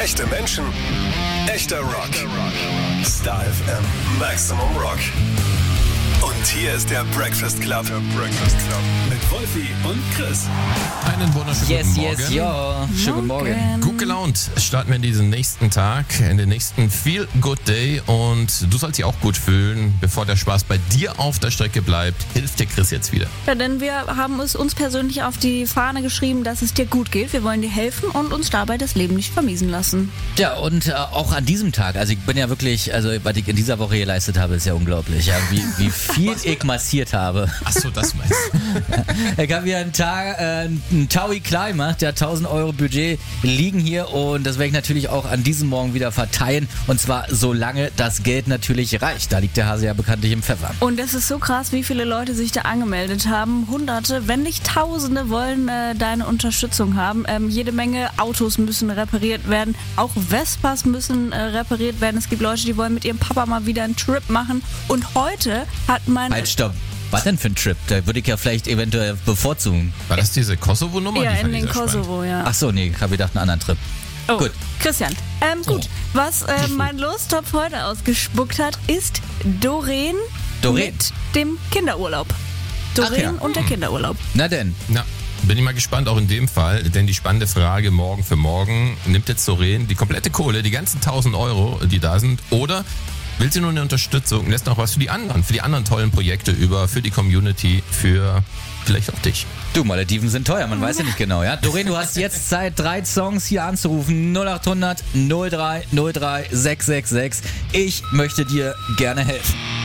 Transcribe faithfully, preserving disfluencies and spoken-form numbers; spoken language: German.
Echte Menschen, echter Rock. Star F M, Maximum Rock. Und hier ist der Breakfast Club. Der Breakfast Club. Mit Wolfi und Chris. Einen wunderschönen Yes, guten Morgen. yes, ja. Schönen Morgen. Gut gelaunt starten wir in diesen nächsten Tag, in den nächsten Feel Good Day. Und du sollst dich auch gut fühlen. Bevor der Spaß bei dir auf der Strecke bleibt, hilft dir Chris jetzt wieder. Ja, denn wir haben es uns persönlich auf die Fahne geschrieben, dass es dir gut geht. Wir wollen dir helfen und uns dabei das Leben nicht vermiesen lassen. Ja, und äh, auch an diesem Tag, also ich bin ja wirklich, also was ich in dieser Woche geleistet habe, ist ja unglaublich, ja, wie, wie viel ich massiert habe. Achso, das meinst du. Ich habe hier einen, Tag, äh, einen Taui klar gemacht, der tausend Euro Budget liegen hier und das werde ich natürlich auch an diesem Morgen wieder verteilen und zwar solange das Geld natürlich reicht. Da liegt der Hase ja bekanntlich im Pfeffer. Und es ist so krass, wie viele Leute sich da angemeldet haben. Hunderte, wenn nicht Tausende wollen äh, deine Unterstützung haben. Ähm, jede Menge Autos müssen repariert werden. Auch Vespas müssen äh, repariert werden. Es gibt Leute, die wollen mit ihrem Papa mal wieder einen Trip machen. Und heute hat mein... Halt, stopp. Was denn für ein Trip? Da würde ich ja vielleicht eventuell bevorzugen. War das diese Kosovo-Nummer? Ja, die in den Kosovo, ja. Ach so, nee, ich habe gedacht, einen anderen Trip. Oh, gut. Christian, ähm, gut. Oh. Was äh, mein Lostopf heute ausgespuckt hat, ist Doreen, Doreen mit dem Kinderurlaub. Doreen ja. und der Kinderurlaub. Na denn. Na. Bin ich mal gespannt, auch in dem Fall, denn die spannende Frage morgen für morgen, nimmt jetzt Doreen die komplette Kohle, die ganzen tausend Euro, die da sind, oder will sie nur eine Unterstützung, lässt noch was für die anderen, für die anderen tollen Projekte über, für die Community, für vielleicht auch dich. Du, Malediven sind teuer, man weiß ja nicht genau, ja? Doreen, du hast jetzt Zeit, drei Songs hier anzurufen, null acht hundert null drei null drei sechs sechs sechs. Ich möchte dir gerne helfen.